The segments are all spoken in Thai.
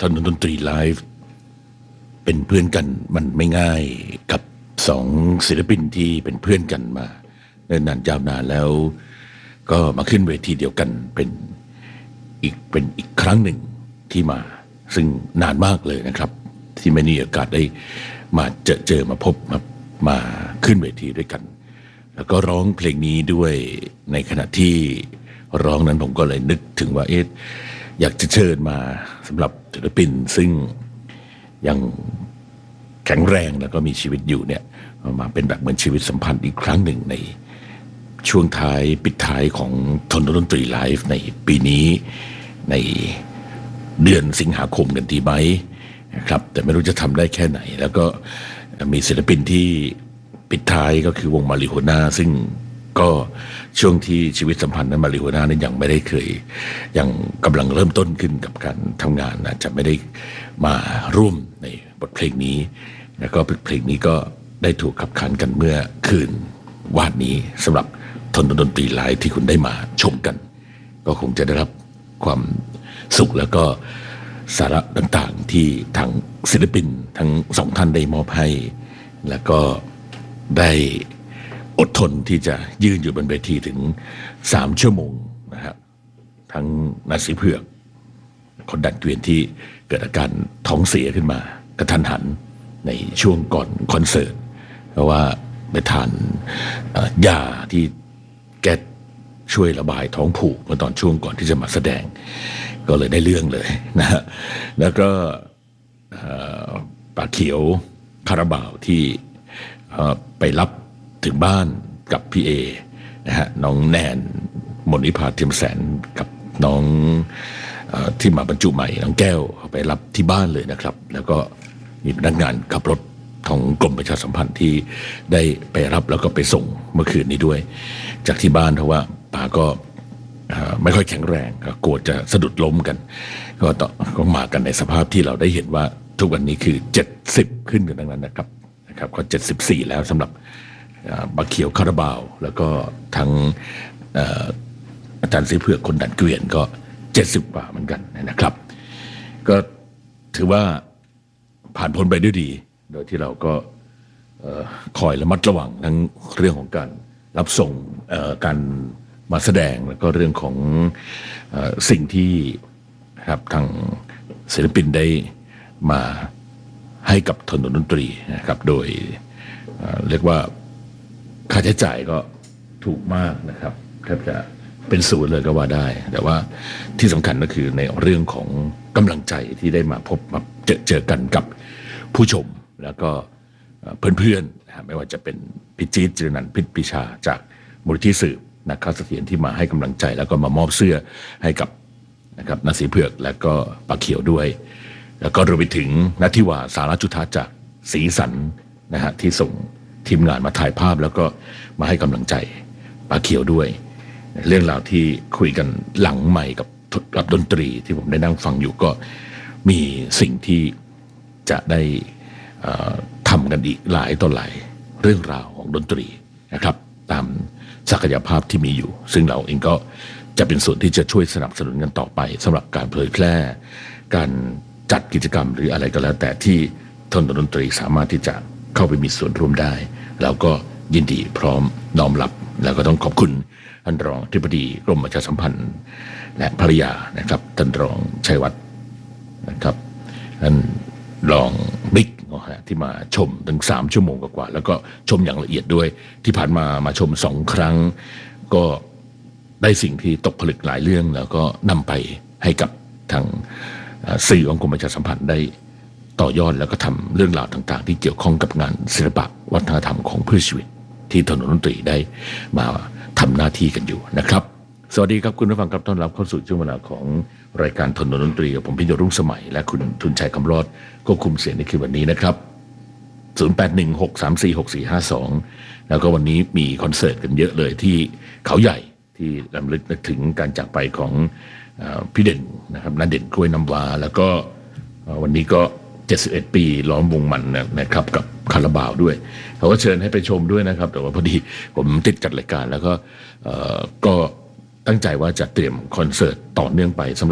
อนดนตรีไลฟ์เป็นเพื่อนกันมันไม่ง่ายกับสองศิลปินที่เป็นเพื่อนกันมาเนิ่นนานยาวนานแล้วก็มาขึ้นเวทีเดียวกันเป็นอีกครั้งหนึ่งที่มาซึ่งนานมากเลยนะครับที่ไม่มีโอกาสได้มาเจอมาพบมาขึ้นเวทีด้วยกันแล้วก็ร้องเพลงนี้ด้วยในขณะที่ร้องนั้นผมก็เลยนึกถึงว่าอยากจะเชิญมาสำหรับศิลปินซึ่งยังแข็งแรงแล้วก็มีชีวิตอยู่เนี่ยมาเป็นแบบเหมือนชีวิตสัมพันธ์อีกครั้งหนึ่งในช่วงท้ายปิดท้ายของทนดนตรีไลฟ์ในปีนี้ในเดือนสิงหาคมกันดีไหมนะครับแต่ไม่รู้จะทำได้แค่ไหนแล้วก็มีศิลปินที่ปิดท้ายก็คือวงมาริโฮน่าซึ่งก็ช่วงที่ชีวิตสัมพันธ์นั้นมาริโฮน่านั้นยังไม่ได้เคยยังกำลังเริ่มต้นขึ้นกับการทำงานอาจจะไม่ได้มาร่วมในบทเพลงนี้แล้วก็เพลงนี้ก็ได้ถูกขับขานกันเมื่อคืนวานนี้สำหรับทนดนตรีไลฟ์ที่คุณได้มาชมกันก็คงจะได้รับความสุขแล้วก็สาระต่างๆที่ทางศิลปินทั้งสองท่านได้มอบให้แล้วก็ได้อดทนที่จะยืนอยู่บนเวทีถึง3 ชั่วโมงนะครับทั้งนาสีเผือกคนดันเกวียนที่เกิดอาการท้องเสียขึ้นมากระทันหันในช่วงก่อนคอนเสิร์ตเพราะว่าไปทานยาที่แก้ช่วยระบายท้องผูกเมื่อตอนช่วงก่อนที่จะมาแสดงก็เลยได้เรื่องเลยนะฮะแล้วก็ปากเขียวคาราบาวที่ไปรับถึงบ้านกับพี่เอนะฮะน้องแนนมนวิภาเทียมแสนกับน้องที่มาบรรจุใหม่น้องแก้วไปรับที่บ้านเลยนะครับแล้วก็มีพนักงานขับรถของกรมประชาสัมพันธ์ที่ได้ไปรับแล้วก็ไปส่งเมื่อคืนนี้ด้วยจากที่บ้านเพราะว่าป้าก็ไม่ค่อยแข็งแรงก็กลัวจะสะดุดล้มกันก็มากันในสภาพที่เราได้เห็นว่าทุกวันนี้คือ70ขึ้นกันดังนั้นนะครับก็74แล้วสำหรับบักเขียวคาราบาวแล้วก็ทั้งอาจารย์สีเผือกคนดันเกวียนก็70กว่าเหมือนกันนะครับก็ถือว่าผ่านพ้นไปด้วยดีโดยที่เราก็คอยระมัดระวังทั้งเรื่องของการรับส่งการมาแสดงแล้วก็เรื่องของสิ่งที่ครับทางศิลปินได้มาให้กับทนดนตรีนะครับโดยเรียกว่าค่าใช้จ่ายก็ถูกมากนะครับแทบจะเป็นศูนย์เลยก็ว่าได้แต่ว่าที่สำคัญก็คือในเรื่องของกำลังใจที่ได้มาพบมาเจอกันกับผู้ชมแล้วก็เพื่อนๆไม่ว่าจะเป็นพี่จี๊ดจิรนันท์พิษปิชาจากมูลนิธิสืบนะครับเสถียรที่มาให้กำลังใจแล้วก็มามอบเสื้อให้กับนะครับนาสีเผือกและก็ปากเขียวด้วยแล้วก็รวมไปถึงนัทธิวาสารจุฑาจากสีสันนะฮะที่ส่งทีมงานมาถ่ายภาพแล้วก็มาให้กำลังใจปากเขียวด้วยเรื่องราวที่คุยกันหลังใหม่กับดนตรีที่ผมได้นั่งฟังอยู่ก็มีสิ่งที่จะได้ทำกันอีกหลายต่อหลายเรื่องราวของดนตรีนะครับตามศักยภาพที่มีอยู่ซึ่งเราเองก็จะเป็นส่วนที่จะช่วยสนับสนุนกันต่อไปสำหรับการเผยแพร่การจัดกิจกรรมหรืออะไรก็แล้วแต่ที่ทนดนตรีสามารถที่จะเข้าไปมีส่วนร่วมได้เราก็ยินดีพร้อมน้อมรับแล้วก็ต้องขอบคุณท่านรองอธิบดีกรมประชาสัมพันธ์และภริยานะครับท่านรองชัยวัฒน์นะครับท่านรองบิ๊กที่มาชมถึง3 ชั่วโมงกว่าแล้วก็ชมอย่างละเอียดด้วยที่ผ่านมาชม2 ครั้งก็ได้สิ่งที่ตกผลึกหลายเรื่องแล้วก็นำไปให้กับทางสื่อของกรมประชาสัมพันธ์ได้ต่อยอดแล้วก็ทำเรื่องราวต่างๆที่เกี่ยวข้องกับงานศิลปะวัฒนธรรมของเพื่อชีวิตที่ถนนดนตรีได้มาทำหน้าที่กันอยู่นะครับสวัสดีครับคุณผู้ฟังครับต้อนรับเข้าสู่ช่วงเวลาของรายการถนนดนตรีกับผมพิญญรุ่งสมัยและคุณทุนชัยคำรอดควบคุมเสียงในคืนวันนี้นะครับ0816346452แล้วก็วันนี้มีคอนเสิร์ตกันเยอะเลยที่เขาใหญ่ที่รำลึกนึกถึงการจากไปของพี่เด่นนะครับณเด่นกล้วยน้ำว้าแล้วก็วันนี้ก็71 ปีล้อมวงมันนะครับกับคาราบาวด้วยเขาก็เชิญให้ไปชมด้วยนะครับแต่ว่าพอดีผมติดจัดรายการแล้วก็ตั้งใจว่าจะเตรียมคอนเสิร์ตต่อเนื่องไปสำหรับ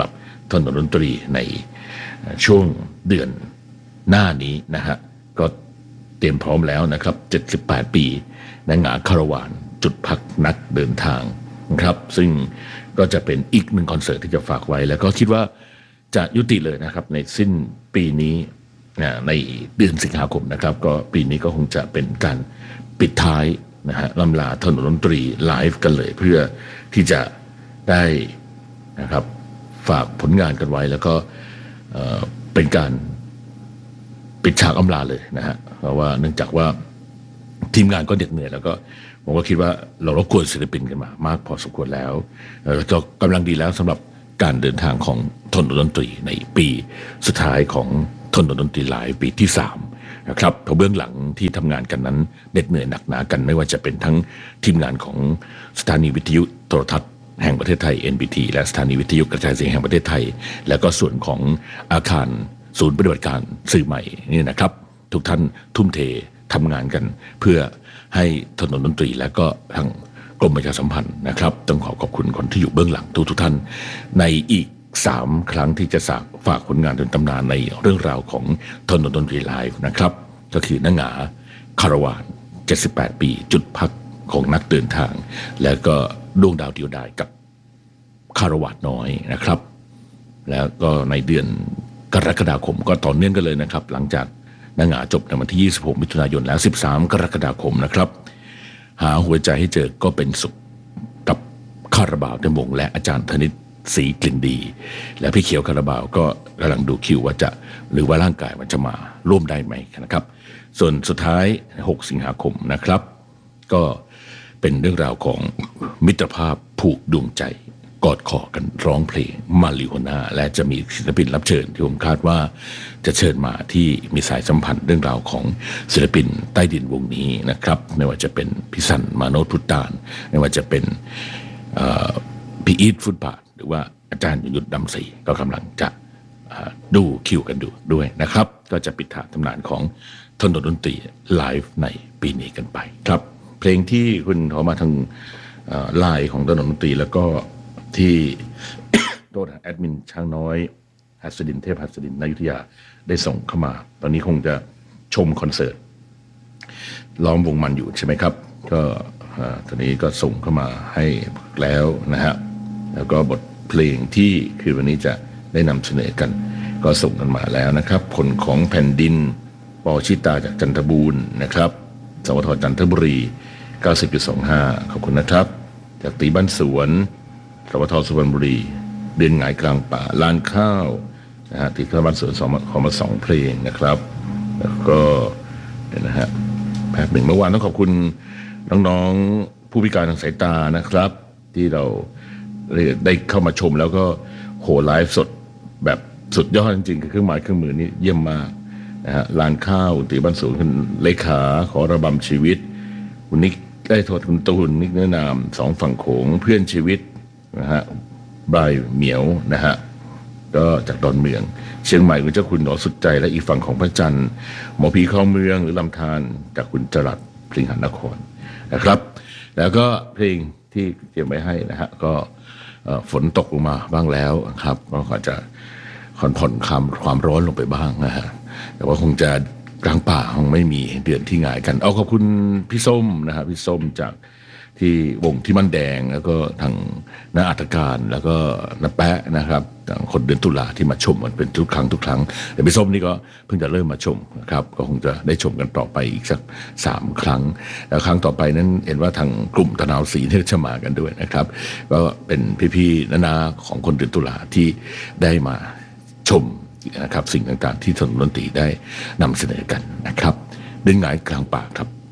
ถนนดนตรีในช่วงเดือนหน้านี้นะฮะก็เตรียมพร้อมแล้วนะครับ78ปีนางหงาคาราวานจุดพักนักเดินทางนะครับซึ่งก็จะเป็นอีกหนึ่งคอนเสิร์ตที่จะฝากไว้แล้วก็คิดว่าจะยุติเลยนะครับในสิ้นปีนี้ในเดือนสิงหาคมนะครับก็ปีนี้ก็คงจะเป็นการปิดท้ายนะฮะล่ำลาถนนดนตรีไลฟ์กันเลยเพื่อที่จะได้นะครับฝากผลงานกันไว้แล้วก็เป็นการปิดฉากอำลาเลยนะฮะเพราะว่าเนื่องจากว่าทีมงานก็เหน็ดเหนื่อยแล้วก็ผมก็คิดว่าเรารบกวนศิลปินกันมามากพอสมควรแล้วก็กำลังดีแล้วสำหรับการเดินทางของถนนดนตรีในปีสุดท้ายของถนนดนตรีไลฟ์ปีที่3นะครับเพราะเบื้องหลังที่ทำงานกันนั้นเหน็ดเหนื่อยหนักหนากันไม่ว่าจะเป็นทั้งทีมงานของสถานีวิทยุโทรทัศน์แห่งประเทศไทย NBT และสถานีวิทยุกระจายเสียงแห่งประเทศไทยแล้วก็ส่วนของอาคารศูนย์ปฏิบัติการสื่อใหม่นี่นะครับทุกท่านทุ่มเททำงานกันเพื่อให้ถนนดนตรีและก็ทางกรมประชาสัมพันธ์นะครับต้องขอบคุณคนที่อยู่เบื้องหลังทุกท่านในอีก3ครั้งที่จะฝากผลงานเป็นตำนานในเรื่องราวของถนนดนตรีไลฟ์นะครับก็คือนางหงาคาราวาน78ปีจุดพักของนักเดินทางและก็ดวงดาวเดียวดายกับคาราวานน้อยนะครับแล้วก็ในเดือนกรกฎาคมก็ต่อเนื่องกันเลยนะครับหลังจากนางหงาจบในวันที่26มิถุนายนแล้ว13กรกฎาคมนะครับหาหัวใจให้เจอก็เป็นสุขกับคาราบาวในวงและอาจารย์ธนิตศรีกลิ่นดีและพี่เขียวคาราบาวก็กำลังดูคิวว่าจะหรือว่าร่างกายมันจะมาร่วมได้ไหมนะครับส่วนสุดท้าย6สิงหาคมนะครับก็เป็นเรื่องราวของมิตรภาพผูกดวงใจกอดคอกันร้องเพลงมาริโอน่าและจะมีศิลปินรับเชิญที่ผมคาดว่าจะเชิญมาที่มีสายสัมพันธ์เรื่องราวของศิลปินใต้ดินวงนี้นะครับไม่ว่าจะเป็นพี่สันมาโนพุตตานไม่ว่าจะเป็นพี่อีทฟุตบาทหรือว่าอาจารย์ยงยุทธดำศรีก็กำลังจะดูคิวกันดูด้วยนะครับก็จะปิดฉากตำนานของถนนดนตรีไลฟ์ในปีนี้กันไปครับเพลงที่คุณขอมาทางไลน์ของถนนดนตรีแล้วก็ที่โดนแอดมินช้างน้อยหัสดินเทพหัสดินนายุทธยาได้ส่งเข้ามาตอนนี้คงจะชมคอนเสิร์ตล้อมวงมันอยู่ใช่ไหมครับก็ตอนนี้ก็ส่งเข้ามาให้แล้วนะฮะแล้วก็บทเพลงที่คือวันนี้จะได้นำเสนอกันก็ส่งกันมาแล้วนะครับผลของแผ่นดินปอชิตาจากจันทบูรณ์นะครับสวทจันทบุรี 90.25 ขอบคุณนะครับจากตีบ้านสวนสวทสุพรรณบุรีเดือนหงายกลางป่าลานข้าวนะฮะที่บ้านสวนขอมา2เพลงนะครับแล้วก็นะฮะแป๊บหนึ่งเมื่อวานต้องขอบคุณน้องๆผู้พิการทางสายตานะครับที่เราได้เข้ามาชมแล้วก็โหไลฟ์สดแบบสุดยอดจริงๆคือเครื่องหมายเครื่องมือนี่เยี่ยมมากนะฮะลานข้าวตีบ้านสวนคุณเลขาขอระบำชีวิตคุณนิกได้โทษคุณตูนนิกเนื้อนาม2ฝั่งโขงเพื่อนชีวิตนะฮะบายเหมียวนะฮะก็จากดอนเมืองเชียงใหม่คุณเจ้าคุณหนอสุดใจและอีกฝั่งของพระจันทร์หมอผีเข้าเมืองหรือลำธารจากคุณจรัสพลิงหันนครนะครับแล้วก็เพลงที่เตรียมไว้ให้นะฮะก็ฝนตกลงมาบ้างแล้วครับก็อาจจะผ่อนความร้อนลงไปบ้างนะฮะแต่ว่าคงจะกลางป่าคงไม่มีเดือนที่ง่ายกันเอาขอบคุณพี่ส้มนะฮะพี่ส้มจากที่วงที่มันแดงแล้วก็ทางน้าอัตการแล้วก็น้าแปะนะครับคนเดือนตุลาที่มาชมมันเป็นทุกครั้งแต่พี่ส้มนี่ก็เพิ่งจะเริ่มมาชมนะครับก็คงจะได้ชมกันต่อไปอีกสัก3ครั้งแล้วครั้งต่อไปนั้นเห็นว่าทางกลุ่มตะนาวศรีที่จะมากันด้วยนะครับก็เป็นพี่ๆนาๆของคนเดือนตุลาที่ได้มาชมนะครับสิ่งต่างๆที่ถนนดนตรีได้นำเสนอกันนะครับดึงหงายกลางป่าครับ